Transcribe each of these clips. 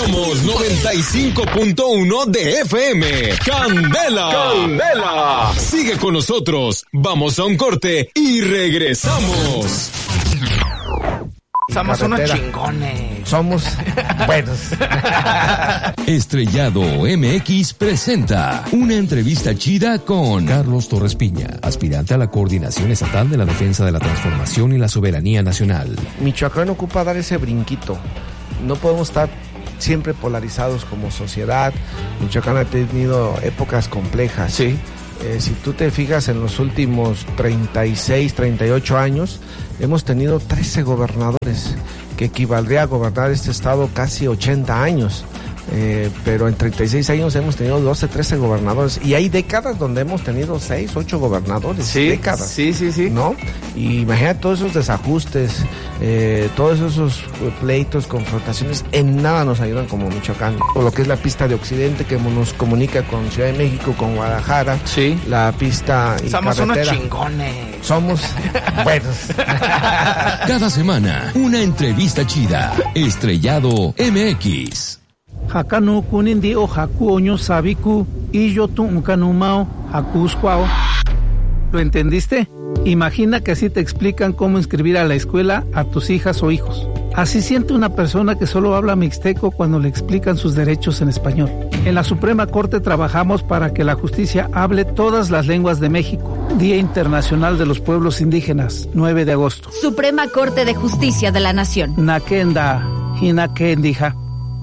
Somos 95.1 de FM. ¡Candela! ¡Candela! Sigue con nosotros. Vamos a un corte y regresamos. Somos unos chingones. Somos buenos. Estrellado MX presenta una entrevista chida con Carlos Torres Piña, aspirante a la Coordinación Estatal de la Defensa de la Transformación y la Soberanía Nacional. Michoacán ocupa dar ese brinquito. No podemos estar siempre polarizados como sociedad. Michoacán ha tenido épocas complejas. Sí. Si tú te fijas, en los últimos 36, 38 años, hemos tenido 13 gobernadores, que equivaldría a gobernar este estado casi 80 años. Pero en 36 años hemos tenido 12, 13 gobernadores. Y hay décadas donde hemos tenido 6, 8 gobernadores. Sí, décadas. Sí. ¿No? Y imagínate todos esos desajustes, todos esos pleitos, confrontaciones, en nada nos ayudan como Michoacán. O lo que es la pista de Occidente, que nos comunica con Ciudad de México, con Guadalajara. Sí. La pista y Somos carretera. unos chingones. Somos buenos. Cada semana, una entrevista chida. Estrellado MX. Hakanu kunindi o haku oño sabiku y yo tu unkanumao hakusquao. ¿Lo entendiste? Imagina que así te explican cómo inscribir a la escuela a tus hijas o hijos. Así siente una persona que solo habla mixteco cuando le explican sus derechos en español. En la Suprema Corte trabajamos para que la justicia hable todas las lenguas de México. Día Internacional de los Pueblos Indígenas, 9 de agosto. Suprema Corte de Justicia de la Nación. Nakenda, hinakendija.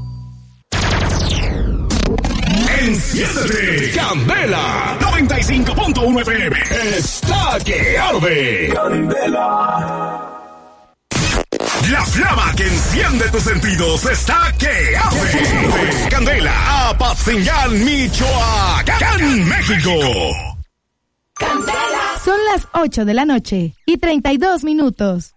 ¡Enciéndete! ¡Candela! 95.1 FM. ¡Está que arde! ¡Candela! La flama que enciende tus sentidos está que arde. ¡Candela! ¡Apatzingán, Michoacán, México! Son las 8 de la noche y 32 minutos.